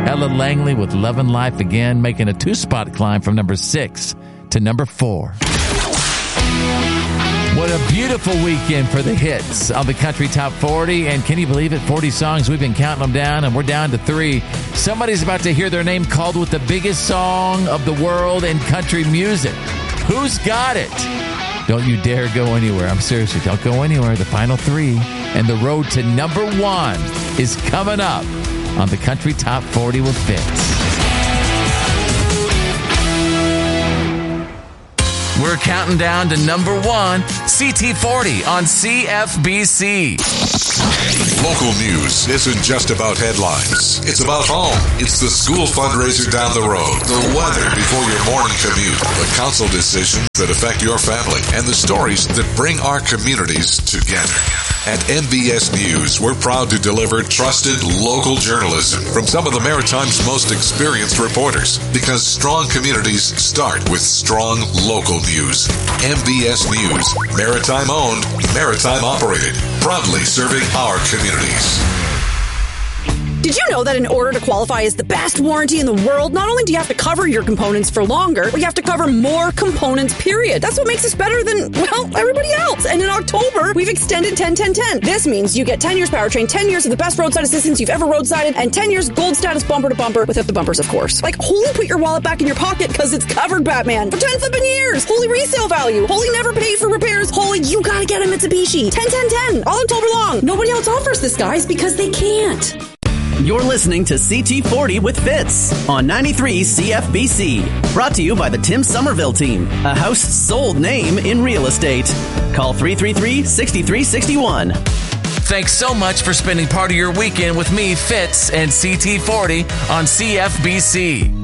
Ella Langley with Love and Life Again, making a 2-spot climb from number 6 to number 4. What a beautiful weekend for the hits on the Country Top 40. And can you believe it? 40 songs. We've been counting them down, and we're down to 3. Somebody's about to hear their name called with the biggest song of the world in country music. Who's got it? Don't you dare go anywhere. I'm serious. Don't go anywhere. The final 3 and the road to number 1 is coming up on the Country Top 40 with Fitz. We're counting down to number 1, CT40 on CFBC. Local news isn't just about headlines. It's about home. It's the school fundraiser down the road, the weather before your morning commute, the council decisions that affect your family, and the stories that bring our communities together. At MBS News, we're proud to deliver trusted local journalism from some of the Maritime's most experienced reporters, because strong communities start with strong local news. MBS News, Maritime owned, Maritime operated, proudly serving our communities. Did you know that in order to qualify as the best warranty in the world, not only do you have to cover your components for longer, but you have to cover more components, period. That's what makes us better than, well, everybody else. And in October, we've extended 10-10-10. This means you get 10 years powertrain, 10 years of the best roadside assistance you've ever roadsided, and 10 years gold status bumper to bumper, without the bumpers, of course. Like, holy, put your wallet back in your pocket because it's covered, Batman, for 10 flipping years. Holy resale value. Holy never pay for repairs. Holy, you gotta get a Mitsubishi. 10-10-10, all October long. Nobody else offers this, guys, because they can't. You're listening to CT40 with Fitz on 93 CFBC. Brought to you by the Tim Somerville Team, a house sold name in real estate. Call 333-6361. Thanks so much for spending part of your weekend with me, Fitz, and CT40 on CFBC.